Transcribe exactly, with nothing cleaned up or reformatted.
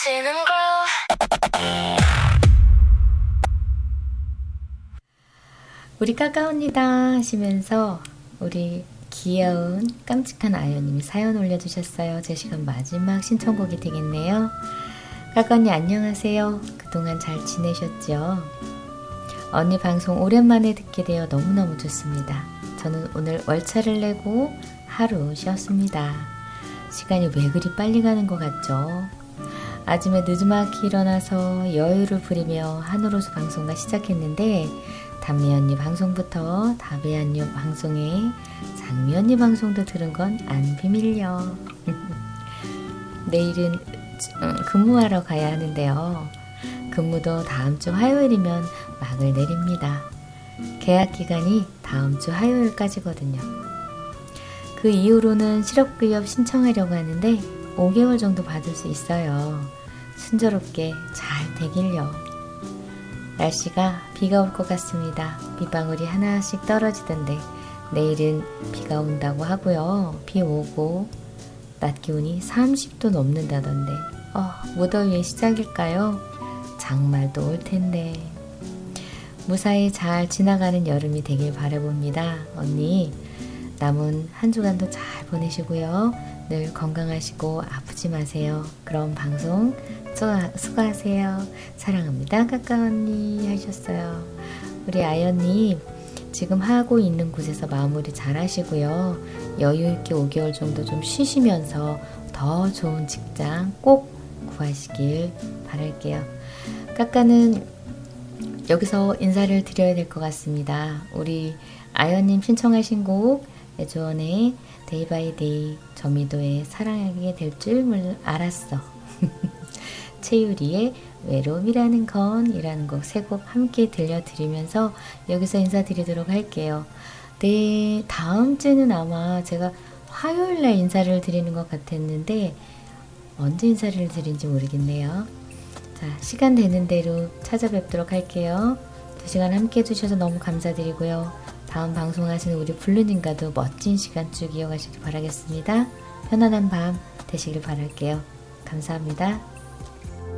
지는 걸. 우리 까까옵니다 하시면서 우리 귀여운 깜찍한 아이언님이 사연 올려주셨어요. 제 시간 마지막 신청곡이 되겠네요. 까까언니 안녕하세요. 그동안 잘 지내셨죠? 언니 방송 오랜만에 듣게 되어 너무너무 좋습니다. 저는 오늘 월차를 내고 하루 쉬었습니다. 시간이 왜 그리 빨리 가는 것 같죠? 아침에 늦지막히 일어나서 여유를 부리며 한우로수 방송을 시작했는데 담미 언니 방송부터 다비 언니 방송에 장미 언니 방송도 들은 건 안 비밀려. 내일은 근무하러 가야 하는데요. 근무도 다음 주 화요일이면 막을 내립니다. 계약 기간이 다음 주 화요일까지거든요. 그 이후로는 실업급여 신청하려고 하는데 오 개월 정도 받을 수 있어요. 순조롭게 잘 되길요. 날씨가 비가 올 것 같습니다. 비방울이 하나씩 떨어지던데 내일은 비가 온다고 하고요. 비 오고 낮 기온이 삼십 도 넘는다던데 어, 무더위의 시작일까요? 장말도 올 텐데 무사히 잘 지나가는 여름이 되길 바라봅니다. 언니 남은 한 주간도 잘 보내시고요. 늘 건강하시고 아프지 마세요. 그럼 방송 수고, 수고하세요. 사랑합니다. 까까언니 하셨어요. 우리 아연님 지금 하고 있는 곳에서 마무리 잘 하시고요. 여유있게 오 개월 정도 좀 쉬시면서 더 좋은 직장 꼭 구하시길 바랄게요. 까까는 여기서 인사를 드려야 될 것 같습니다. 우리 아연님 신청하신 곡 애조원의 데이 바이 데이 저미도의 사랑하게 될 줄 알았어. 최유리의 외로움이라는 건 이라는 곡 세 곡 함께 들려드리면서 여기서 인사드리도록 할게요. 네, 다음 주는 아마 제가 화요일날 인사를 드리는 것 같았는데 언제 인사를 드린지 모르겠네요. 자, 시간 되는 대로 찾아뵙도록 할게요. 두 시간 함께 해주셔서 너무 감사드리고요. 다음 방송하시는 우리 블루님과도 멋진 시간 쭉 이어가시길 바라겠습니다. 편안한 밤 되시길 바랄게요. 감사합니다.